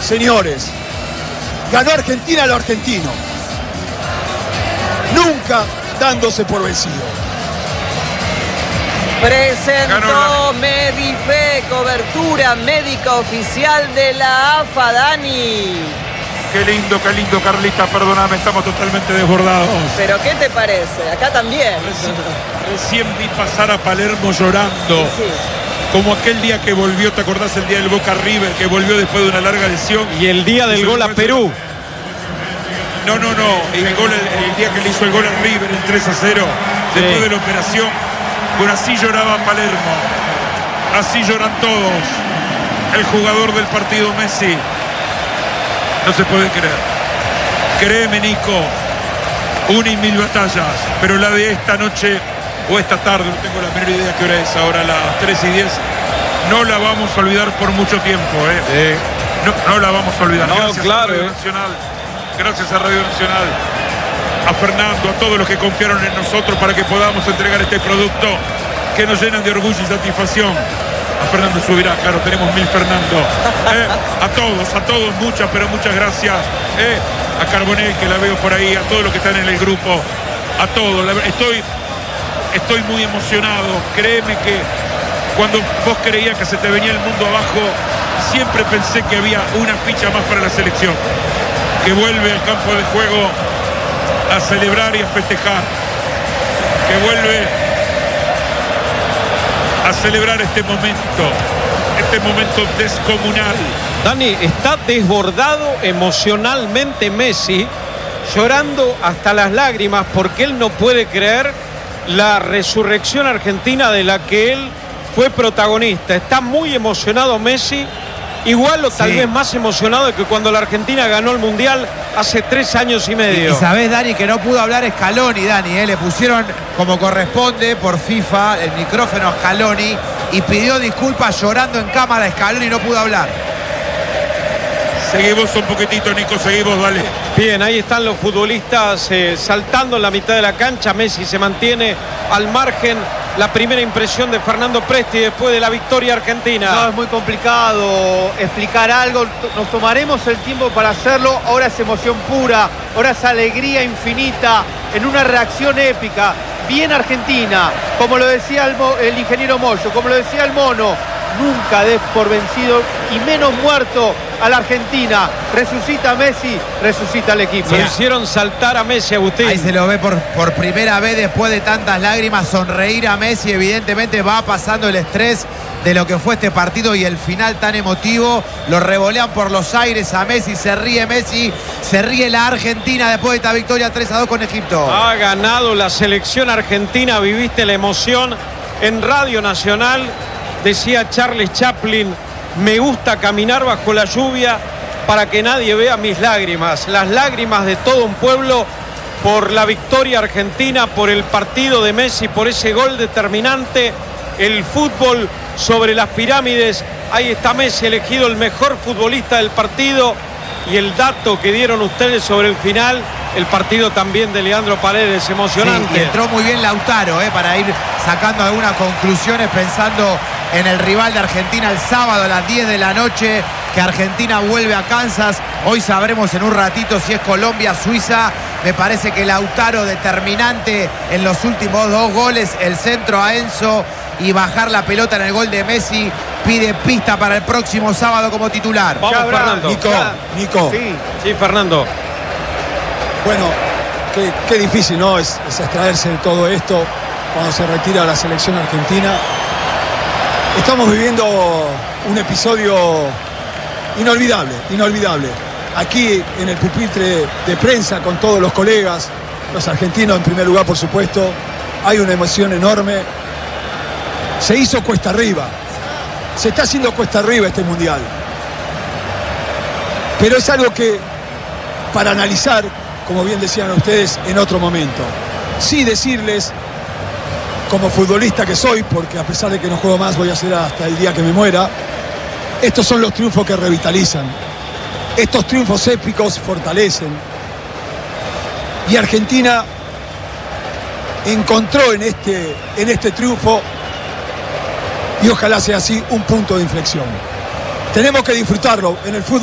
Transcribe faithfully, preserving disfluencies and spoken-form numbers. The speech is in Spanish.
señores, ganó Argentina a lo argentino, nunca dándose por vencido. Presentó Medife, cobertura médica oficial de la A F A, Dani. Qué lindo, qué lindo, Carlita, perdóname, estamos totalmente desbordados. ¿Pero qué te parece? Acá también. Recién, recién vi pasar a Palermo llorando. Sí. Como aquel día que volvió, ¿te acordás? El día del Boca River, que volvió después de una larga lesión. Y el día del gol a Perú. No, no, no. El, gol, el, el día que le hizo el gol a River, el tres a cero, sí, después de la operación. Bueno, así lloraba Palermo. Así lloran todos. El jugador del partido, Messi. No se puede creer. Créeme, Nico, una y mil batallas, pero la de esta noche o esta tarde, no tengo la menor idea qué hora es, ahora a las tres y diez, no la vamos a olvidar por mucho tiempo, ¿eh? Sí. No, no la vamos a olvidar. No, gracias claro, a Radio eh. Nacional, gracias a Radio Nacional, a Fernando, a todos los que confiaron en nosotros para que podamos entregar este producto que nos llenan de orgullo y satisfacción. A Fernando subirá, claro, tenemos mil Fernando. Eh, a todos, a todos, muchas, pero muchas gracias. Eh, a Carbonell, que la veo por ahí, a todos los que están en el grupo, a todos. La, estoy, estoy muy emocionado. Créeme que cuando vos creías que se te venía el mundo abajo, siempre pensé que había una ficha más para la selección, que vuelve al campo de juego a celebrar y a festejar, que vuelve a celebrar este momento, este momento descomunal. Dani, está desbordado emocionalmente Messi, llorando hasta las lágrimas porque él no puede creer la resurrección argentina de la que él fue protagonista. Está muy emocionado Messi, igual o tal sí. vez más emocionado de que cuando la Argentina ganó el Mundial hace tres años y medio. Y, y sabés, Dani, que no pudo hablar Scaloni, Dani, ¿eh? Le pusieron como corresponde por FIFA el micrófono a Scaloni y pidió disculpas llorando en cámara a Scaloni y no pudo hablar. Seguimos un poquitito, Nico, seguimos, dale. Bien, ahí están los futbolistas eh, saltando en la mitad de la cancha. Messi se mantiene al margen. La primera impresión de Fernando Presti después de la victoria argentina. No, es muy complicado explicar algo. Nos tomaremos el tiempo para hacerlo. Ahora es emoción pura, ahora es alegría infinita, en una reacción épica. Bien Argentina, como lo decía el, el ingeniero Moyo, como lo decía el Mono. Nunca des por vencido y menos muerto a la Argentina. Resucita Messi, resucita el equipo. Se hicieron saltar a Messi, Agustín. Ahí se lo ve por, por primera vez después de tantas lágrimas sonreír a Messi. Evidentemente va pasando el estrés de lo que fue este partido y el final tan emotivo. Lo revolean por los aires a Messi, se ríe Messi, se ríe la Argentina después de esta victoria tres a dos con Egipto. Ha ganado la selección argentina, viviste la emoción en Radio Nacional. Decía Charles Chaplin, me gusta caminar bajo la lluvia para que nadie vea mis lágrimas. Las lágrimas de todo un pueblo por la victoria argentina, por el partido de Messi, por ese gol determinante. El fútbol sobre las pirámides. Ahí está Messi, elegido el mejor futbolista del partido. Y el dato que dieron ustedes sobre el final, el partido también de Leandro Paredes, emocionante. Sí, y entró muy bien Lautaro, eh, para ir sacando algunas conclusiones pensando en el rival de Argentina el sábado a las diez de la noche, que Argentina vuelve a Kansas. Hoy sabremos en un ratito si es Colombia, Suiza. Me parece que Lautaro determinante en los últimos dos goles, el centro a Enzo y bajar la pelota en el gol de Messi. Pide pista para el próximo sábado como titular. Vamos, habrá, Fernando. Nico, ya. Nico. Sí. Sí, Fernando. Bueno, qué, qué difícil, ¿no? Es, es extraerse de todo esto cuando se retira la selección argentina. Estamos viviendo un episodio inolvidable, inolvidable. Aquí en el pupitre de prensa con todos los colegas, los argentinos en primer lugar, por supuesto, hay una emoción enorme. Se hizo cuesta arriba. Se está haciendo cuesta arriba este mundial. Pero es algo que, para analizar, como bien decían ustedes, en otro momento. Sí decirles, como futbolista que soy, porque a pesar de que no juego más, voy a ser hasta el día que me muera, estos son los triunfos que revitalizan. Estos triunfos épicos fortalecen. Y Argentina encontró en este, en este triunfo, y ojalá sea así, un punto de inflexión. Tenemos que disfrutarlo en el fútbol.